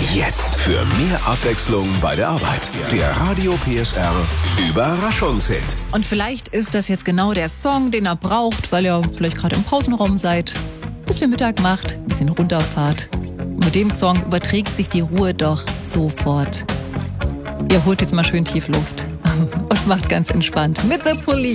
Jetzt für mehr Abwechslung bei der Arbeit. Der Radio PSR Überraschungshit. Und vielleicht ist das jetzt genau der Song, den ihr braucht, weil ihr vielleicht gerade im Pausenraum seid, ein bisschen Mittag macht, ein bisschen runterfahrt. Und mit dem Song überträgt sich die Ruhe doch sofort. Ihr holt jetzt mal schön tief Luft und macht ganz entspannt mit The Police.